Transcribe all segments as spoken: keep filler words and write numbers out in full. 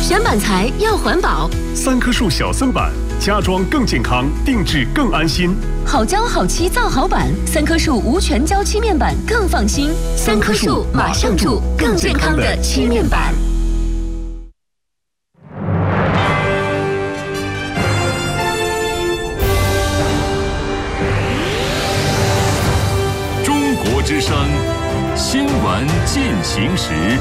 选板材要环保， 三棵树小森板，家装更健康，定制更安心。 好胶好漆造好板，三棵树无全胶漆面板更放心。三棵树马上住更健康的漆面板。 中国之声新闻进行时。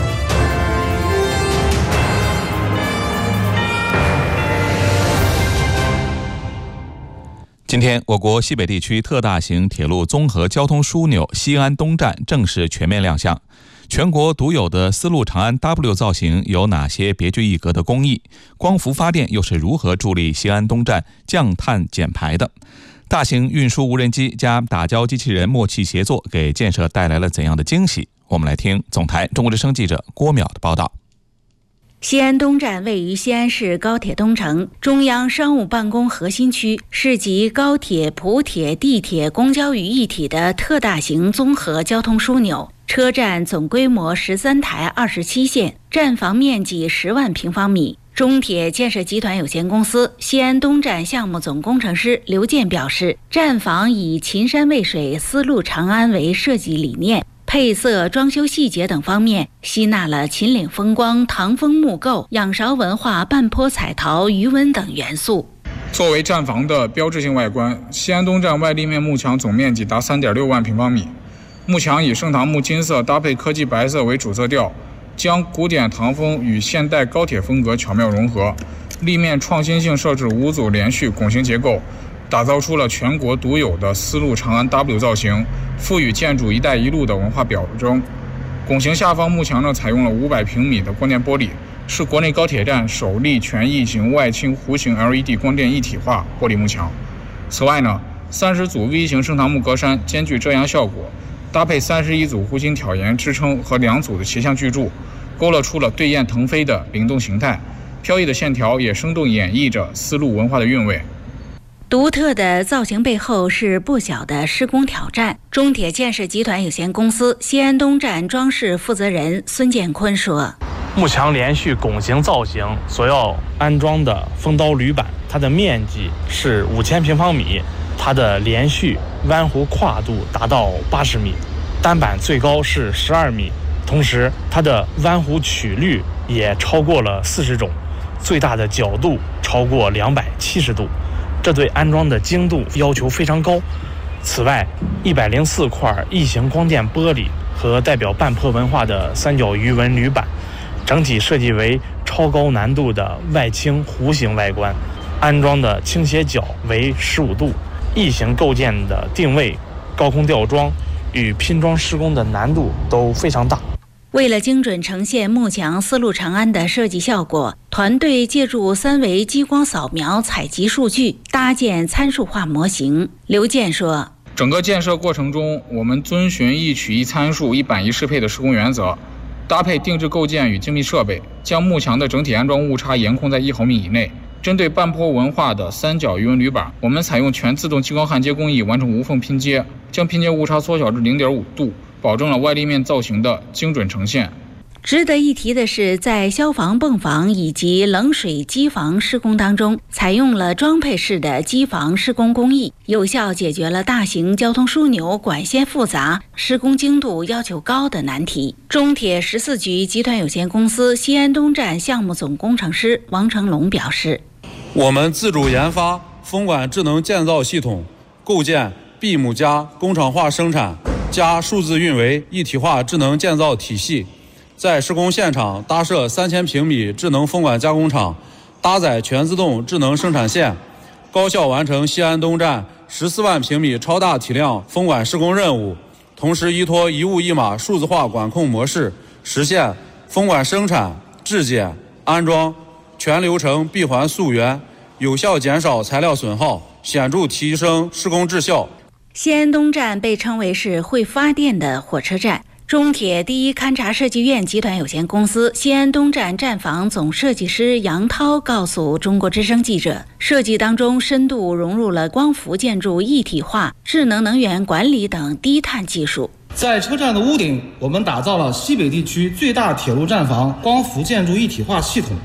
今天，我国西北地区特大型铁路综合交通枢纽西安东站正式全面亮相。全国独有的丝路长安 W 造型有哪些别具一格的工艺？光伏发电又是如何助力西安东站降碳减排的？大型运输无人机加打胶机器人默契协作，给建设带来了怎样的惊喜？我们来听总台中国之声记者郭淼的报道。 西安东站位于西安市高铁东城中央商务办公核心区，是集高铁、普铁、地铁、公交于一体的特大型综合交通枢纽。车站总规模十三台二十七线，站房面积十万平方米。中铁建设集团有限公司西安东站项目总工程师刘健表示，站房以秦山渭水、丝路长安为设计理念，配色、装修细节等方面吸纳了秦岭风光、唐风木构、仰韶文化、半坡彩陶、余纹等元素。 作为站房的标志性外观，西安东站外立面幕墙总面积达 三点六万平方米，幕墙以盛唐木金色搭配科技白色为主色调，将古典唐风与现代高铁风格巧妙融合。立面创新性设置五组连续拱形结构，打造出了全国独有的丝路长安 W 造型，赋予建筑一带一路的文化表征。拱形下方幕墙呢，采用了五百平米的光电玻璃，是国内高铁站首例全异形外倾弧形 L E D 光电一体化玻璃幕墙。此外呢，三十组 V 型盛唐木格栅兼具遮阳效果，搭配三十一组弧形挑檐支撑和两组的斜向巨柱，勾勒出了对雁腾飞的灵动形态。飘逸的线条也生动演绎着丝路文化的韵味。 独特的造型背后是不小的施工挑战。中铁建设集团有限公司西安东站装饰负责人孙建坤说， 幕墙连续拱形造型所要安装的风刀铝板，它的面积是五千平方米，它的连续弯弧跨度达到八十米，单板最高是十二米，同时它的弯弧曲率也超过了四十种，最大的角度超过两百七十度，这对安装的精度要求非常高。此外，一百零四块异形光电玻璃和代表半坡文化的三角余纹铝板，整体设计为超高难度的外倾弧形外观，安装的倾斜角为十五度，异形构件的定位、高空吊装与拼装施工的难度都非常大。 为了精准呈现幕墙丝路长安的设计效果，团队借助三维激光扫描采集数据，搭建参数化模型。刘健说， 整个建设过程中，我们遵循一取一参数、一板一适配的施工原则，搭配定制构件与精密设备，将幕墙的整体安装误差严控在一毫米以内。针对半坡文化的三角余纹铝板，我们采用全自动激光焊接工艺完成无缝拼接，将拼接误差缩小至 零点五度，保证了外立面造型的精准呈现。 值得一提的是，在消防泵房以及冷水机房施工当中，采用了装配式的机房施工工艺，有效解决了大型交通枢纽管线复杂、施工精度要求高的难题。中铁十四局集团有限公司西安东站项目总工程师王成龙表示， 我们自主研发风管智能建造系统，构建闭幕加工厂化生产加数字运维一体化智能建造体系，在施工现场搭设三千平米智能风管加工厂，搭载全自动智能生产线，高效完成西安东站十四万平米超大体量风管施工任务。同时依托一物一码数字化管控模式，实现风管生产、质检、安装全流程闭环溯源，有效减少材料损耗，显著提升施工质效。 西安东站被称为是会发电的火车站。中铁第一勘察设计院集团有限公司西安东站站房总设计师杨涛告诉中国之声记者，设计当中深度融入了光伏建筑一体化、智能能源管理等低碳技术。 在车站的屋顶，我们打造了西北地区最大铁路站房光伏建筑一体化系统，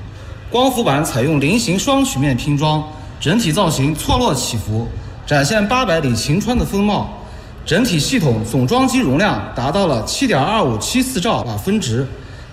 光伏板采用菱形双曲面拼装，整体造型错落起伏，展现八百里晴川的风貌。整体系统总装机容量达到了 七点二五七四兆瓦分值，